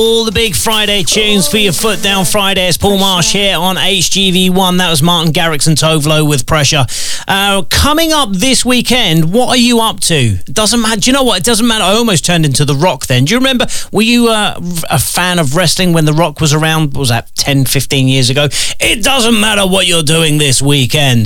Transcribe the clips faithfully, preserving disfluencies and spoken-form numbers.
All the big Friday tunes for your Foot Down Friday. It's Paul Marsh here on H G V one. That was Martin Garrix and Tovlo with Pressure. Uh, coming up this weekend, what are you up to? Doesn't matter. Do you know what? It doesn't matter. I almost turned into The Rock then. Do you remember, were you uh, a fan of wrestling when The Rock was around? What was that, ten, fifteen years ago? It doesn't matter what you're doing this weekend.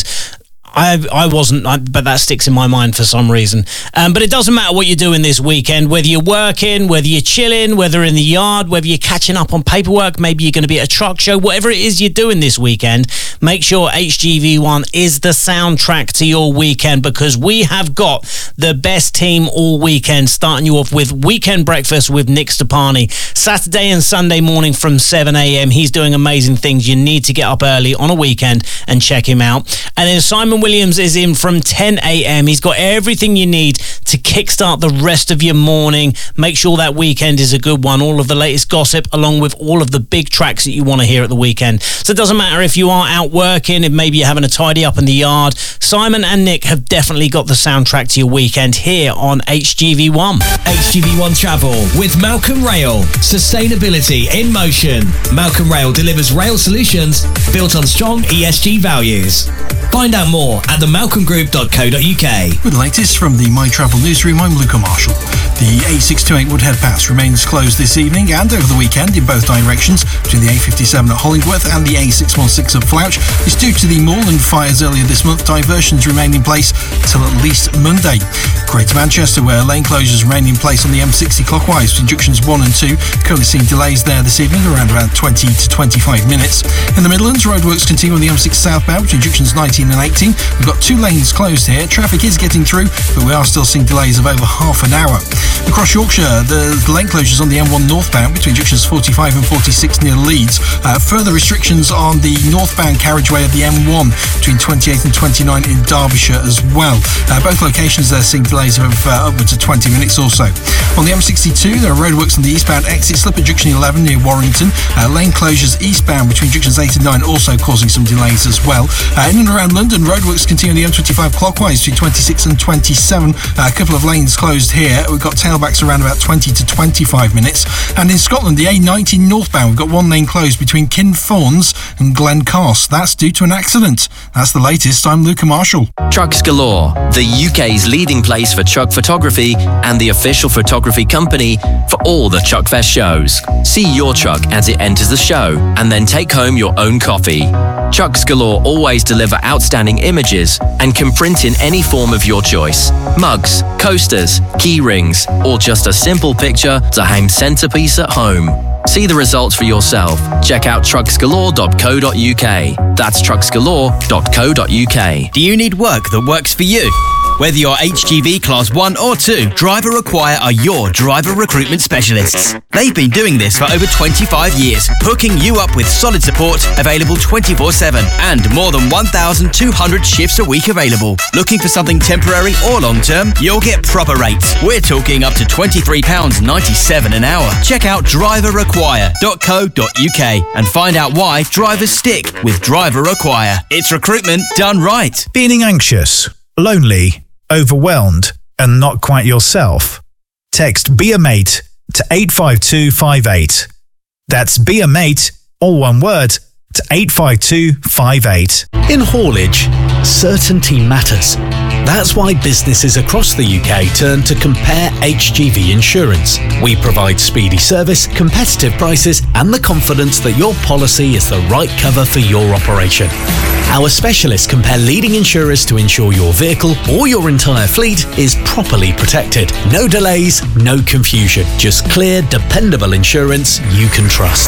I I wasn't, I, but that sticks in my mind for some reason. Um, but it doesn't matter what you're doing this weekend, whether you're working, whether you're chilling, whether in the yard, whether you're catching up on paperwork, maybe you're going to be at a truck show, whatever it is you're doing this weekend, make sure H G V one is the soundtrack to your weekend, because we have got the best team all weekend, starting you off with Weekend Breakfast with Nick Stepani. Saturday and Sunday morning from seven a.m. He's doing amazing things. You need to get up early on a weekend and check him out. And then Simon Williams is in from ten a.m. He's got everything you need to kickstart the rest of your morning. Make sure that weekend is a good one. All of the latest gossip, along with all of the big tracks that you want to hear at the weekend. So it doesn't matter if you are out working, if maybe you're having a tidy up in the yard. Simon and Nick have definitely got the soundtrack to your weekend here on H G V one. H G V one Travel with Malcolm Rail. Sustainability in motion. Malcolm Rail delivers rail solutions built on strong E S G values. Find out more at the malcolm group dot co dot uk. With the latest from the My Travel newsroom, I'm Luca Marshall. The A six twenty-eight Woodhead Pass remains closed this evening and over the weekend in both directions between the A fifty-seven at Hollingworth and the A six sixteen at Flouch. It's due to the moorland fires earlier this month. Diversions remain in place till at least Monday. Greater Manchester, where lane closures remain in place on the M sixty clockwise between junctions one and two. Currently seeing delays there this evening around around twenty to twenty-five minutes. In the Midlands, roadworks continue on the M six southbound between junctions nineteen and eighteen. We've got two lanes closed here. Traffic is getting through, but we are still seeing delays of over half an hour. Across Yorkshire, the lane closures on the M one northbound between junctions forty-five and forty-six near Leeds. Uh, further restrictions on the northbound carriageway of the M one between twenty-eight and twenty-nine in Derbyshire as well. Uh, both locations they're seeing delays of uh, upwards of twenty minutes or so. On the M sixty-two, there are roadworks on the eastbound exit slip at junction eleven near Warrington. Uh, lane closures eastbound between junctions eight and nine also causing some delays as well. Uh, in and around London, roadworks continue on the M twenty-five clockwise between twenty-six and twenty-seven. Uh, a couple of lanes closed here. We've got tailbacks around about twenty to twenty-five minutes. And in Scotland, the A nineteen northbound, we've got one lane closed between Kinfawns and Glencarse. That's due to an accident. That's the latest. I'm Luca Marshall. Trucks Galore, the U K's leading place for truck photography and the official photography company for all the Truckfest shows. See your truck as it enters the show and then take home your own copy. Trucks Galore always deliver outstanding images and can print in any form of your choice. Mugs, coasters, key rings, or just a simple picture to hang centerpiece at home. See the results for yourself. Check out trucks galore dot co dot uk. That's trucks galore dot co dot uk. Do you need work that works for you? Whether you're H G V Class one or two, Driver Require are your driver recruitment specialists. They've been doing this for over twenty-five years, hooking you up with solid support, available twenty-four seven, and more than one thousand two hundred shifts a week available. Looking for something temporary or long-term? You'll get proper rates. We're talking up to twenty-three pounds ninety-seven an hour. Check out driver require dot co dot uk and find out why drivers stick with Driver Require. It's recruitment done right. Feeling anxious, lonely, overwhelmed, and not quite yourself? Text Be A Mate to eight five two five eight. That's Be A Mate, all one word, to eight five two five eight. In haulage, certainty matters. That's why businesses across the U K turn to Compare H G V Insurance. We provide speedy service, competitive prices, and the confidence that your policy is the right cover for your operation. Our specialists compare leading insurers to ensure your vehicle or your entire fleet is properly protected. No delays, no confusion. Just clear, dependable insurance you can trust.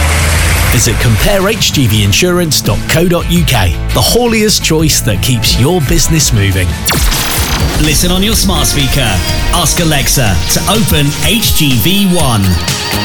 Visit compare h g v insurance dot co dot uk, the haulier's choice that keeps your business moving. Listen on your smart speaker. Ask Alexa to open H G V one.